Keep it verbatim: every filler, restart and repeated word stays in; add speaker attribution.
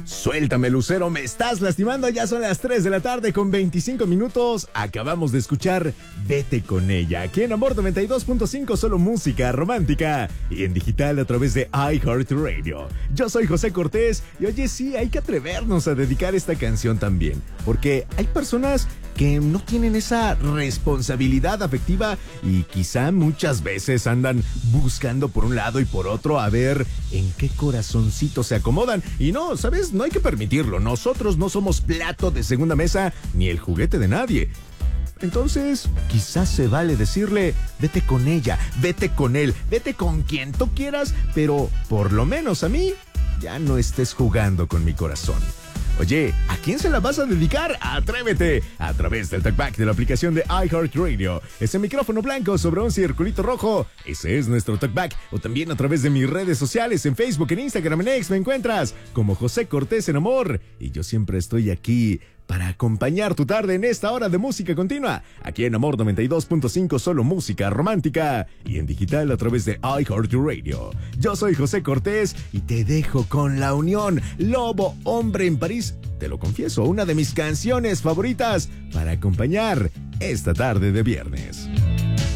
Speaker 1: Suéltame, Lucero, me estás lastimando. Ya son las tres de la tarde con veinticinco minutos. Acabamos de escuchar Vete con ella, aquí en Amor noventa y dos punto cinco, solo música romántica. Y en digital a través de iHeartRadio. Yo soy José Cortés y oye, sí, hay que atrevernos a dedicar esta canción también. Porque hay personas que no tienen esa responsabilidad afectiva y quizá muchas veces andan buscando por un lado y por otro a ver en qué corazoncito se acomodan. Y no, ¿sabes? No hay que permitirlo. Nosotros no somos plato de segunda mesa ni el juguete de nadie. Entonces, quizás se vale decirle, vete con ella, vete con él, vete con quien tú quieras, pero por lo menos a mí, ya no estés jugando con mi corazón. Oye, ¿a quién se la vas a dedicar? ¡Atrévete! A través del talkback de la aplicación de iHeartRadio. Ese micrófono blanco sobre un circulito rojo. Ese es nuestro talkback. O también a través de mis redes sociales, en Facebook, en Instagram, en X, me encuentras como José Cortés en Amor. Y yo siempre estoy aquí para acompañar tu tarde en esta hora de música continua. Aquí en Amor noventa y dos punto cinco, solo música romántica. Y en digital a través de iHeartRadio. Yo soy José Cortés y te dejo con La Unión, Lobo Hombre en París. Te lo confieso, una de mis canciones favoritas para acompañar esta tarde de viernes.